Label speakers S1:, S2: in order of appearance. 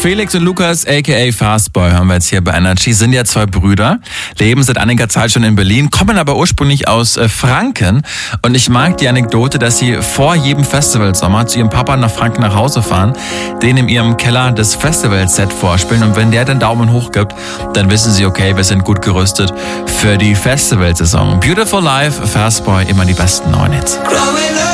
S1: Felix und Lukas, a.k.a. Fastboy, haben wir jetzt hier bei Energy, sind ja zwei Brüder, leben seit einiger Zeit schon in Berlin, kommen aber ursprünglich aus Franken. Und ich mag die Anekdote, dass sie vor jedem Festivalsommer zu ihrem Papa nach Franken nach Hause fahren, den in ihrem Keller das Festivalset vorspielen. Und wenn der den Daumen hoch gibt, dann wissen sie, okay, wir sind gut gerüstet für die Festivalsaison. Beautiful Life, Fastboy, immer die besten neuen Hits.